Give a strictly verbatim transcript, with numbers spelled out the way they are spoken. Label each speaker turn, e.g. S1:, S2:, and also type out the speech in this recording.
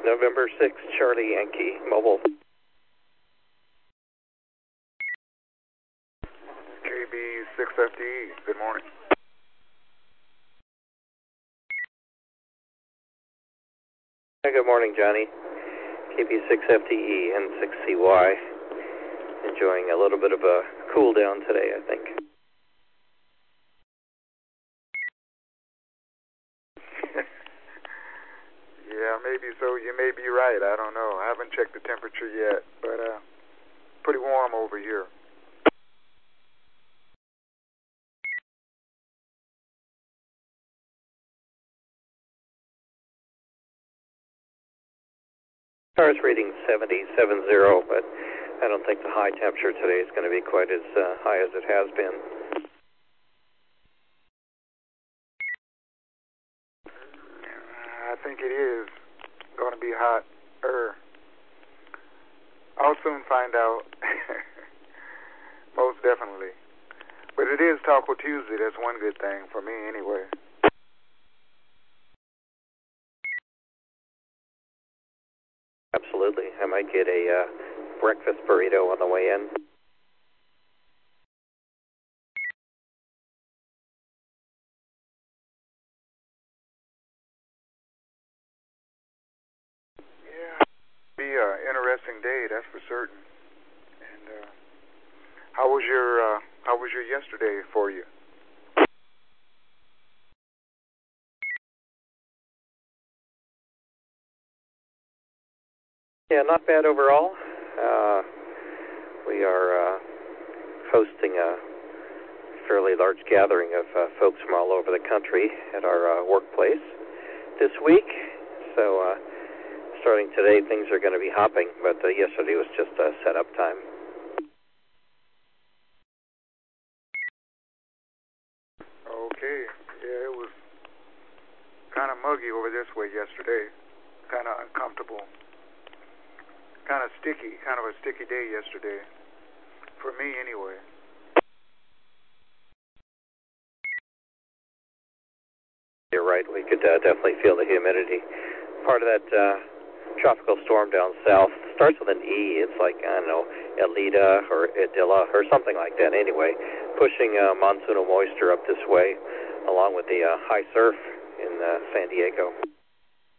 S1: November sixth, Charlie Yankee, mobile.
S2: K B six F D E, good morning.
S1: Good morning, Johnny. K B six F D E and six C Y. Enjoying a little bit of a cool down today, I think.
S2: Yeah, maybe so. You may be right. I don't know. I haven't checked the temperature yet, but uh, pretty warm over here.
S1: Stars reading seventy-seven zero, but I don't think the high temperature today is going to be quite as uh, high as it has been.
S2: I think it is going to be hot. Er, I'll soon find out. Most definitely. But it is Taco Tuesday. That's one good thing for me anyway.
S1: Absolutely. I might get a uh, breakfast burrito on the way in.
S2: Yeah, it'll be an interesting day, that's for certain. And uh, how was your uh, how was your yesterday for you?
S1: Yeah, not bad overall. Uh, we are uh, hosting a fairly large gathering of uh, folks from all over the country at our uh, workplace this week. So uh, starting today, things are going to be hopping, but uh, yesterday was just uh, setup time.
S2: Okay, yeah, it was kind of muggy over this way yesterday. Kind of uncomfortable. Kind of sticky, kind of a sticky day yesterday. For me, anyway.
S1: You're right, we could uh, definitely feel the humidity. Part of that uh, tropical storm down south starts with an E. It's like, I don't know, Elida or Idilla or something like that anyway, pushing uh, monsoonal moisture up this way along with the uh, high surf in uh, San Diego.